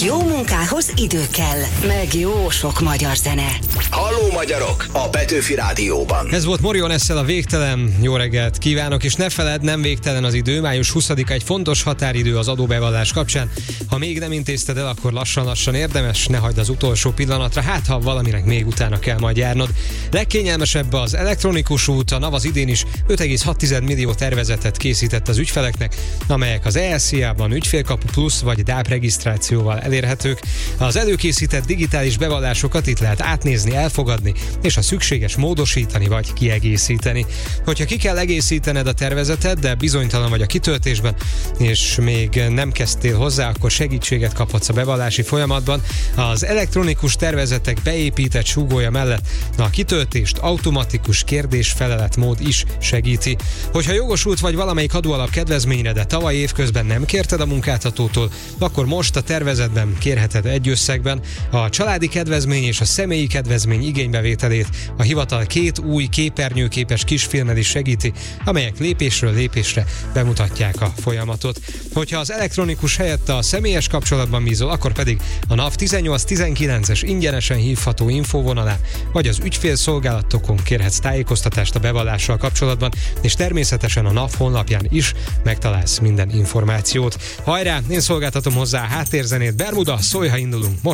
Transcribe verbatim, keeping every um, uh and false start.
Jó munkához idő kell, meg jó sok magyar zene. Halló magyarok, a Petőfi Rádióban. Ez volt Morion Esszel a Végtelen. Jó reggelt kívánok, és ne feledd, nem végtelen az idő. május huszadika egy fontos határidő az adóbevallás kapcsán. Ha még nem intézted el, akkor lassan-lassan érdemes, ne hagyd az utolsó pillanatra, hát ha valaminek még utána kell majd járnod. Legkényelmesebb az elektronikus út, a NAV az idén is öt egész hat millió tervezetet készített az ügyfeleknek, amelyek az e es zé á-ban ügyfélkapu plusz vagy dáp regisztrációval elérhetők. Az előkészített digitális bevallásokat itt lehet átnézni, elfogadni, és ha szükséges módosítani vagy kiegészíteni. Hogyha ki kell egészítened a tervezetet, de bizonytalan vagy a kitöltésben, és még nem kezdtél hozzá, akkor segítséget kaphatsz a bevallási folyamatban. Az elektronikus tervezetek beépített súgója mellett a kitöltést automatikus kérdés-felelet mód is segíti. Hogyha jogosult vagy valamelyik adóalap kedvezményre, de tavaly évközben nem kérted a munkáltatótól, akkor most a tervezetben kérheted egy összegben. A családi kedvezmény és a személyi kedvezmény igénybevételét a hivatal két új képernyőképes kisfilmmel is segíti, amelyek lépésről lépésre bemutatják a folyamatot. Hogyha az elektronikus helyett a személyes kapcsolatban bízol, akkor pedig a NAV tizennyolc tizenkilences ingyenesen hívható infóvonalán, vagy az ügyfélszolgálatokon kérhetsz tájékoztatást a bevallással kapcsolatban, és természetesen a NAV honlapján is megtalálsz minden információt. Hajrá, én szolgáltatom hozzá a háttérzenét, Bermuda, szólj, ha indulunk most.